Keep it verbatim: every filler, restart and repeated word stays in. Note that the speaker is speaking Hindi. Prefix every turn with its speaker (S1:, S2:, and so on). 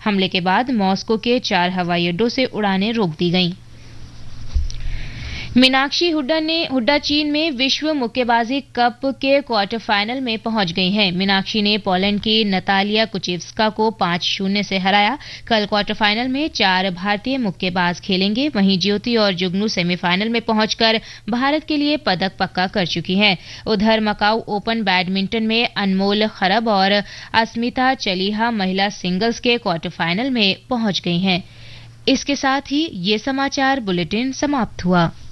S1: हमले के बाद मॉस्को के चार हवाई अड्डों से उड़ानें रोक दी गईं। मीनाक्षी हुड्डा ने हुड्डा चीन में विश्व मुक्केबाजी कप के क्वार्टर फाइनल में पहुंच गई हैं। मीनाक्षी ने पोलैंड की नतालिया कुचेव्स्का को पांच शून्य से हराया। कल क्वार्टर फाइनल में चार भारतीय मुक्केबाज खेलेंगे। वहीं ज्योति और जुगनू सेमीफाइनल में पहुंचकर भारत के लिए पदक पक्का कर चुकी हैं। उधर मकाऊ ओपन बैडमिंटन में अनमोल खरब और अस्मिता चलीहा महिला सिंगल्स के क्वार्टर फाइनल में पहुंच गई हैं। इसके साथ ही ये समाचार बुलेटिन समाप्त हुआ।